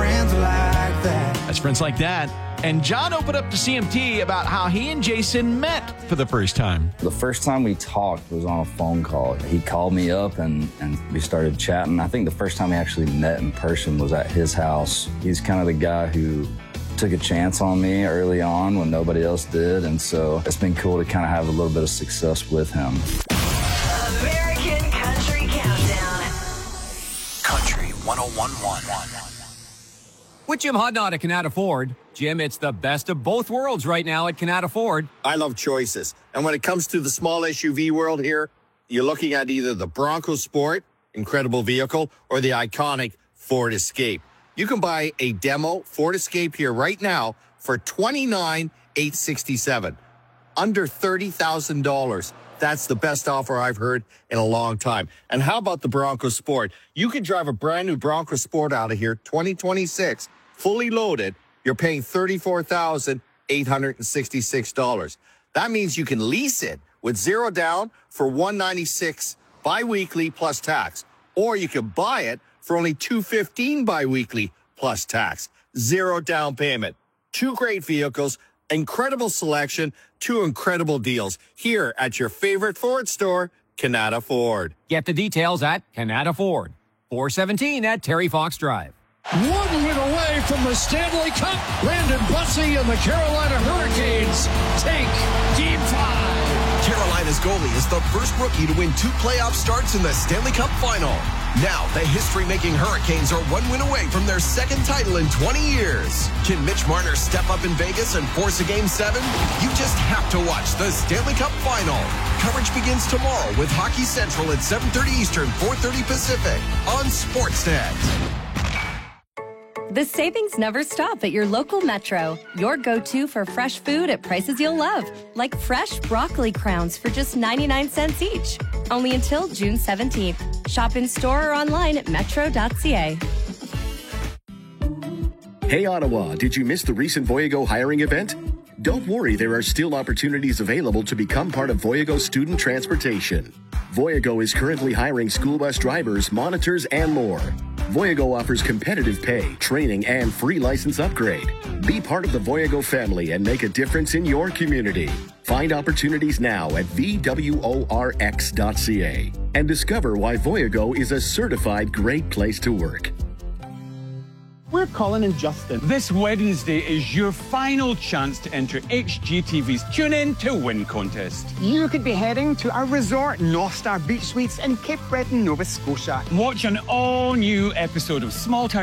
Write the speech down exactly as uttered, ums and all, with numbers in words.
friends like that. That's Friends Like That. And John opened up to C M T about how he and Jason met for the first time. The first time we talked was on a phone call. He called me up and, and we started chatting. I think the first time we actually met in person was at his house. He's kind of the guy who took a chance on me early on when nobody else did. And so it's been cool to kind of have a little bit of success with him. American Country Countdown. Country one oh one point one. With Jim Hodnott at Canada Ford. Jim, it's the best of both worlds right now at Canada Ford. I love choices. And when it comes to the small S U V world here, you're looking at either the Bronco Sport, incredible vehicle, or the iconic Ford Escape. You can buy a demo Ford Escape here right now for twenty-nine thousand eight hundred sixty-seven dollars, under thirty thousand dollars. That's the best offer I've heard in a long time. And how about the Bronco Sport? You can drive a brand new Bronco Sport out of here, twenty twenty-six, fully loaded. You're paying thirty-four thousand eight hundred sixty-six dollars. That means you can lease it with zero down for one hundred ninety-six dollars biweekly plus tax. Or you can buy it for only two hundred fifteen dollars biweekly plus tax. Zero down payment. Two great vehicles, incredible selection, two incredible deals here at your favorite Ford store, Canada Ford. Get the details at Canada Ford. four seventeen at Terry Fox Drive. One win away from the Stanley Cup. Brandon Bussey and the Carolina Hurricanes take Game five. Carolina's goalie is the first rookie to win two playoff starts in the Stanley Cup Final. Now, the history-making Hurricanes are one win away from their second title in twenty years. Can Mitch Marner step up in Vegas and force a Game seven? You just have to watch the Stanley Cup Final. Coverage begins tomorrow with Hockey Central at seven thirty Eastern, four thirty Pacific on Sportsnet. The savings never stop at your local Metro. Your go-to for fresh food at prices you'll love. Like fresh broccoli crowns for just ninety-nine cents each. Only until June seventeenth. Shop in store or online at metro dot c a. Hey Ottawa, did you miss the recent Voyago hiring event? Don't worry, there are still opportunities available to become part of Voyago Student Transportation. Voyago is currently hiring school bus drivers, monitors, and more. Voyago offers competitive pay, training, and free license upgrade. Be part of the Voyago family and make a difference in your community. Find opportunities now at v w o r x dot c a and discover why Voyago is a certified great place to work. We're Colin and Justin. This Wednesday is your final chance to enter H G T V's Tune In to Win contest. You could be heading to our resort, North Star Beach Suites in Cape Breton, Nova Scotia. Watch an all-new episode of Small Town